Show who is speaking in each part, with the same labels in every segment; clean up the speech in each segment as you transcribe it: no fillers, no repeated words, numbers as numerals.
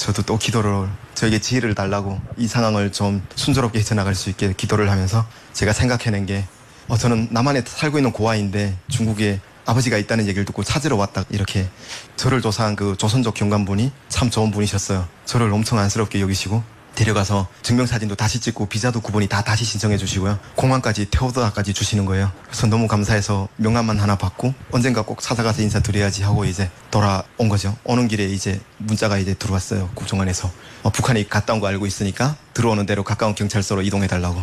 Speaker 1: 저도 또 기도를 저에게 지혜를 달라고 이 상황을 좀 순조롭게 헤쳐나갈 수 있게 기도를 하면서 제가 생각해낸 게 저는 남한에 살고 있는 고아인데 중국에 아버지가 있다는 얘기를 듣고 찾으러 왔다. 이렇게 저를 조사한 그 조선족 경관분이 참 좋은 분이셨어요. 저를 엄청 안쓰럽게 여기시고 데려가서 증명사진도 다시 찍고 비자도 9번이 다 다시 신청해 주시고요. 공항까지 태워다까지 주시는 거예요. 그래서 너무 감사해서 명함만 하나 받고 언젠가 꼭 찾아가서 인사드려야지 하고 이제 돌아온 거죠. 오는 길에 이제 문자가 이제 들어왔어요. 국정원에서. 북한에 갔다 온 거 알고 있으니까 들어오는 대로 가까운 경찰서로 이동해 달라고.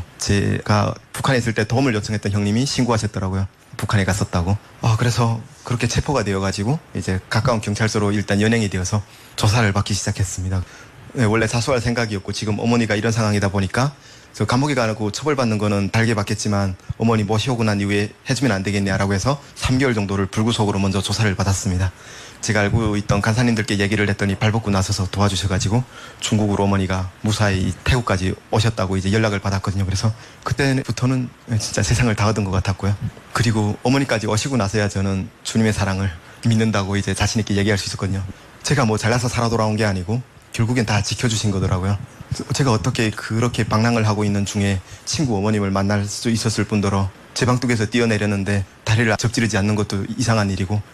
Speaker 1: 제가 북한에 있을 때 도움을 요청했던 형님이 신고하셨더라고요. 북한에 갔었다고. 그래서 그렇게 체포가 되어가지고 이제 가까운 경찰서로 일단 연행이 되어서 조사를 받기 시작했습니다. 네, 원래 자수할 생각이었고 지금 어머니가 이런 상황이다 보니까 저 감옥에 가고 처벌받는 거는 달게 받겠지만 어머니 모시오고 난 이후에 해주면 안 되겠냐라고 해서 3개월 정도를 불구속으로 먼저 조사를 받았습니다. 제가 알고 있던 간사님들께 얘기를 했더니 발벗고 나서서 도와주셔가지고 중국으로 어머니가 무사히 태국까지 오셨다고 이제 연락을 받았거든요. 그래서 그때부터는 진짜 세상을 다 얻은 것 같았고요. 그리고 어머니까지 오시고 나서야 저는 주님의 사랑을 믿는다고 이제 자신 있게 얘기할 수 있었거든요. 제가 뭐 잘나서 살아 돌아온 게 아니고 결국엔 다 지켜주신 거더라고요. 제가 어떻게 그렇게 방랑을 하고 있는 중에 친구 어머님을 만날 수 있었을 뿐더러 제 방뚝에서 뛰어내렸는데 다리를 접지르지 않는 것도 이상한 일이고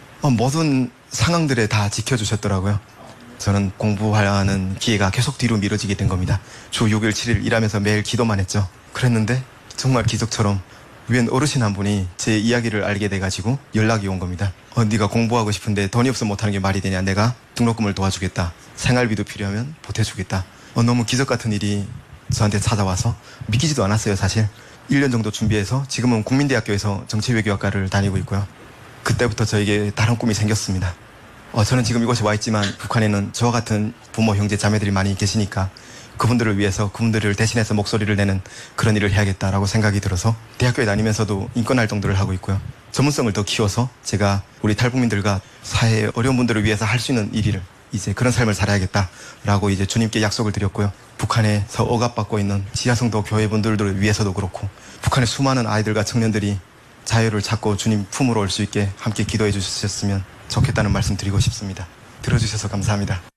Speaker 1: 모든 상황들에 다 지켜주셨더라고요. 저는 공부하는 기회가 계속 뒤로 미뤄지게 된 겁니다. 주 6일 7일 일하면서 매일 기도만 했죠. 그랬는데 정말 기적처럼 웬 어르신 한 분이 제 이야기를 알게 돼가지고 연락이 온 겁니다. 네가 공부하고 싶은데 돈이 없어 못하는 게 말이 되냐. 내가 등록금을 도와주겠다. 생활비도 필요하면 보태주겠다. 너무 기적 같은 일이 저한테 찾아와서 믿기지도 않았어요. 사실 1년 정도 준비해서 지금은 국민대학교에서 정치외교학과를 다니고 있고요. 그때부터 저에게 다른 꿈이 생겼습니다. 저는 지금 이곳에 와 있지만 북한에는 저와 같은 부모, 형제, 자매들이 많이 계시니까 그분들을 위해서 그분들을 대신해서 목소리를 내는 그런 일을 해야겠다라고 생각이 들어서 대학교에 다니면서도 인권활동들을 하고 있고요. 전문성을 더 키워서 제가 우리 탈북민들과 사회의 어려운 분들을 위해서 할 수 있는 일을 이제 그런 삶을 살아야겠다라고 이제 주님께 약속을 드렸고요. 북한에서 억압받고 있는 지하성도 교회분들을 위해서도 그렇고 북한의 수많은 아이들과 청년들이 자유를 찾고 주님 품으로 올 수 있게 함께 기도해 주셨으면 좋겠다는 말씀 드리고 싶습니다. 들어주셔서 감사합니다.